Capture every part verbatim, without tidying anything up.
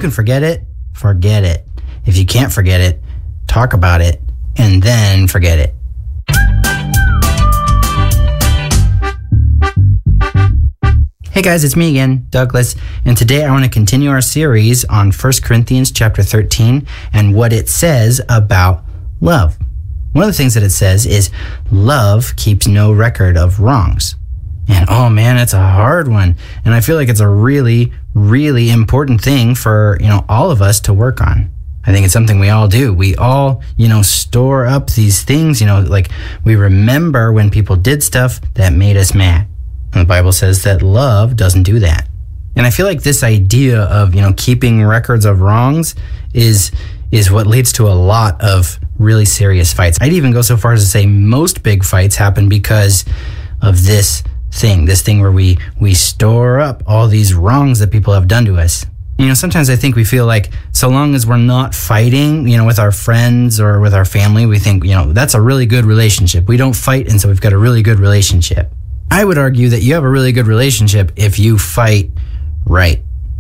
can forget it, forget it. If you can't forget it, talk about it, and then forget it. Hey guys, it's me again, Douglas, and today I want to continue our series on First Corinthians chapter thirteen and what it says about love. One of the things that it says is love keeps no record of wrongs. And oh man, it's a hard one. And I feel like it's a really, really important thing for, you know, all of us to work on. I think it's something we all do. We all, you know, store up these things, you know, like we remember when people did stuff that made us mad. And the Bible says that love doesn't do that. And I feel like this idea of, you know, keeping records of wrongs is is what leads to a lot of really serious fights. I'd even go so far as to say most big fights happen because of this thing, this thing where we we store up all these wrongs that people have done to us. You know, sometimes I think we feel like so long as we're not fighting, you know, with our friends or with our family, we think, you know, that's a really good relationship. We don't fight, and so we've got a really good relationship. I would argue that you have a really good relationship if you fight right.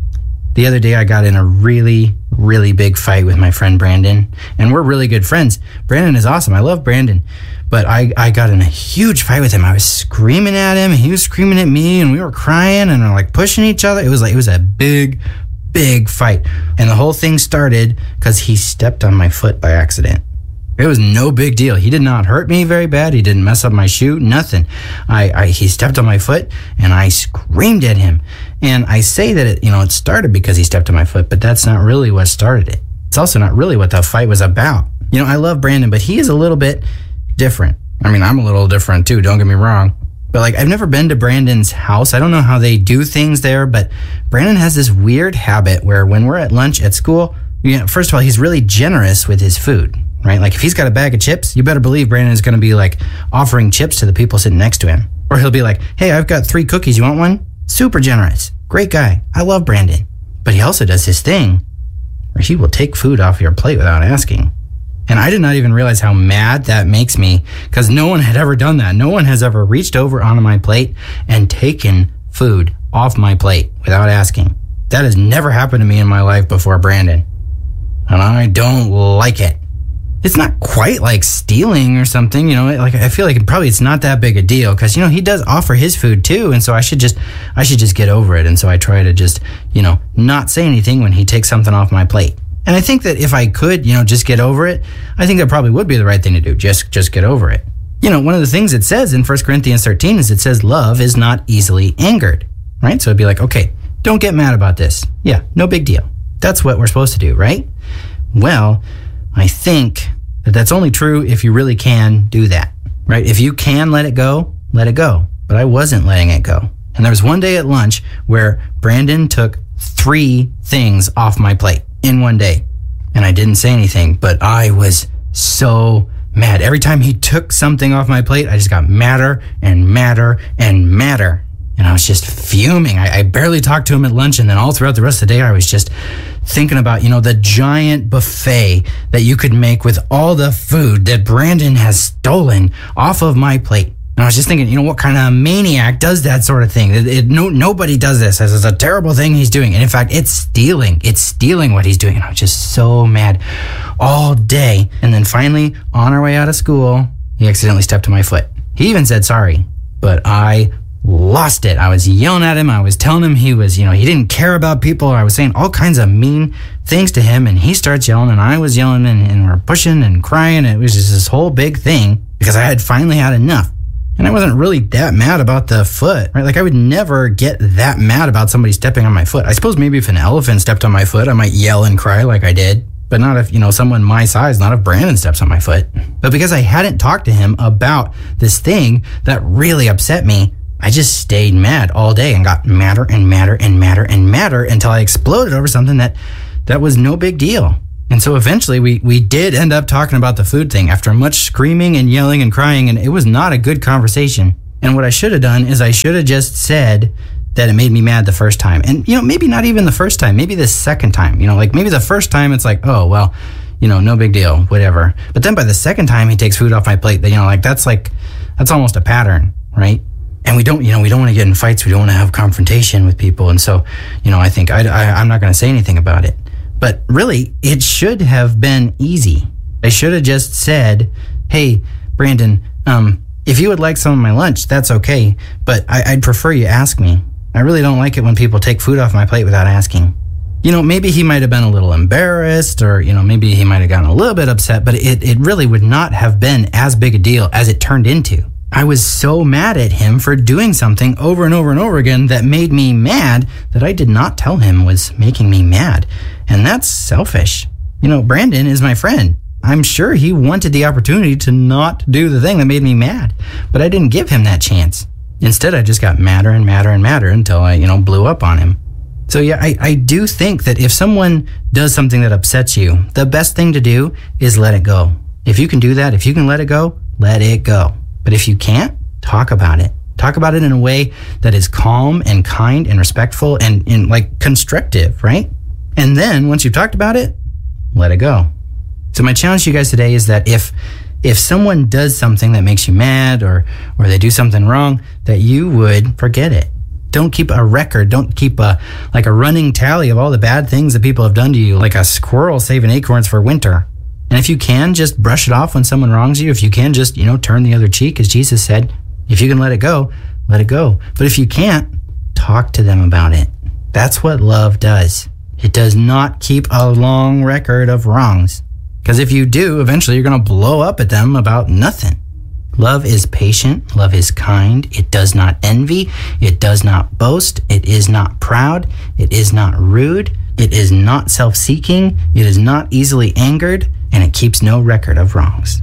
The other day I got in a really, really big fight with my friend Brandon, and we're really good friends. Brandon is awesome. I love Brandon. But I, I got in a huge fight with him. I was screaming at him, and he was screaming at me, and we were crying and like pushing each other. It was like, it was a big, big fight. And the whole thing started because he stepped on my foot by accident. It was no big deal. He did not hurt me very bad. He didn't mess up my shoe, nothing. I, I he stepped on my foot, and I screamed at him. And I say that it, you know, it started because he stepped on my foot, but that's not really what started it. It's also not really what the fight was about. You know, I love Brandon, but he is a little bit different. I mean, I'm a little different too, don't get me wrong. But like, I've never been to Brandon's house. I don't know how they do things there, but Brandon has this weird habit where when we're at lunch at school, you know, first of all, he's really generous with his food, right? Like if he's got a bag of chips, you better believe Brandon is going to be like offering chips to the people sitting next to him. Or he'll be like, hey, I've got three cookies. You want one? Super generous. Great guy. I love Brandon. But he also does his thing where he will take food off your plate without asking. And I did not even realize how mad that makes me because no one had ever done that. No one has ever reached over onto my plate and taken food off my plate without asking. That has never happened to me in my life before Brandon. And I don't like it. It's not quite like stealing or something, you know, like I feel like it probably it's not that big a deal because, you know, he does offer his food too. And so I should just, I should just get over it. And so I try to just, you know, not say anything when he takes something off my plate. And I think that if I could, you know, just get over it, I think that probably would be the right thing to do. Just, just get over it. You know, one of the things it says in First Corinthians thirteen is it says love is not easily angered, right? So it'd be like, okay, don't get mad about this. Yeah, no big deal. That's what we're supposed to do, right? Well, I think that that's only true if you really can do that, right? If you can let it go, let it go. But I wasn't letting it go. And there was one day at lunch where Brandon took three things off my plate in one day. And I didn't say anything, but I was so mad. Every time he took something off my plate, I just got madder and madder and madder. And I was just fuming. I, I barely talked to him at lunch. And then all throughout the rest of the day, I was just thinking about, you know, the giant buffet that you could make with all the food that Brandon has stolen off of my plate. And I was just thinking, you know, what kind of maniac does that sort of thing? It, it, no, nobody does this. This is a terrible thing he's doing. And in fact, it's stealing. It's stealing what he's doing. And I was just so mad all day. And then finally, on our way out of school, he accidentally stepped on my foot. He even said sorry, but I lost it. I was yelling at him. I was telling him he was, you know, he didn't care about people. I was saying all kinds of mean things to him. And he starts yelling and I was yelling and, and we're pushing and crying. It was just this whole big thing because I had finally had enough. And I wasn't really that mad about the foot, right? Like I would never get that mad about somebody stepping on my foot. I suppose maybe if an elephant stepped on my foot, I might yell and cry like I did. But not if, you know, someone my size, not if Brandon steps on my foot. But because I hadn't talked to him about this thing that really upset me, I just stayed mad all day and got madder and madder and madder and madder until I exploded over something that, that was no big deal. And so eventually we, we did end up talking about the food thing after much screaming and yelling and crying, and it was not a good conversation. And what I should have done is I should have just said that it made me mad the first time. And, you know, maybe not even the first time, maybe the second time, you know, like maybe the first time it's like, oh, well, you know, no big deal, whatever. But then by the second time he takes food off my plate, you know, like that's like, that's almost a pattern, right? And we don't, you know, we don't want to get in fights. We don't want to have confrontation with people. And so, you know, I think I, I, I'm not going to say anything about it. But really, it should have been easy. I should have just said, hey, Brandon, um, if you would like some of my lunch, that's okay, but I- I'd prefer you ask me. I really don't like it when people take food off my plate without asking. You know, maybe he might have been a little embarrassed, or, you know, maybe he might have gotten a little bit upset, but it, it really would not have been as big a deal as it turned into. I was so mad at him for doing something over and over and over again that made me mad that I did not tell him was making me mad. And that's selfish. You know, Brandon is my friend. I'm sure he wanted the opportunity to not do the thing that made me mad, but I didn't give him that chance. Instead, I just got madder and madder and madder until I, you know, blew up on him. So yeah, I, I do think that if someone does something that upsets you, the best thing to do is let it go. If you can do that, if you can let it go, let it go. But if you can't, talk about it. Talk about it in a way that is calm and kind and respectful and, and like constructive, right? And then once you've talked about it, let it go. So my challenge to you guys today is that if if someone does something that makes you mad, or or they do something wrong, that you would forget it. Don't keep a record. Don't keep a like a running tally of all the bad things that people have done to you, like a squirrel saving acorns for winter. And if you can, just brush it off when someone wrongs you. If you can, just, you know, turn the other cheek, as Jesus said. If you can let it go, let it go. But if you can't, talk to them about it. That's what love does. It does not keep a long record of wrongs. Because if you do, eventually you're going to blow up at them about nothing. Love is patient. Love is kind. It does not envy. It does not boast. It is not proud. It is not rude. It is not self-seeking. It is not easily angered. And it keeps no record of wrongs.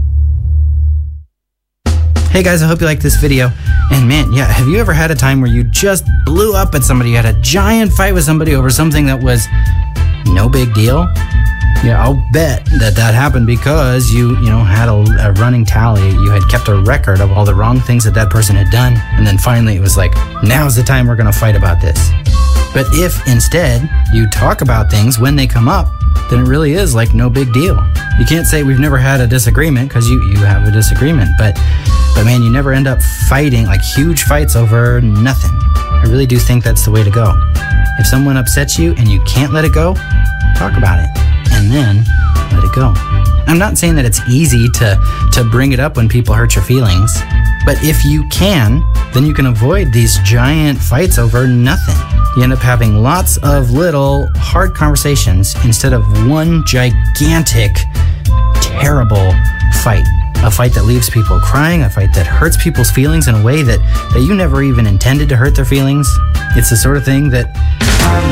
Hey guys, I hope you liked this video. And man, yeah, have you ever had a time where you just blew up at somebody, you had a giant fight with somebody over something that was no big deal? Yeah, I'll bet that that happened because you, you know, had a, a running tally. You had kept a record of all the wrong things that that person had done. And then finally it was like, now's the time we're going to fight about this. But if instead you talk about things when they come up, then it really is like no big deal. You can't say we've never had a disagreement, because you, you have a disagreement. But, but man, you never end up fighting, like huge fights over nothing. I really do think that's the way to go. If someone upsets you and you can't let it go, talk about it. And then let it go. I'm not saying that it's easy to, to bring it up when people hurt your feelings, but if you can, then you can avoid these giant fights over nothing. You end up having lots of little hard conversations instead of one gigantic, terrible fight. A fight that leaves people crying, a fight that hurts people's feelings in a way that, that you never even intended to hurt their feelings. It's the sort of thing that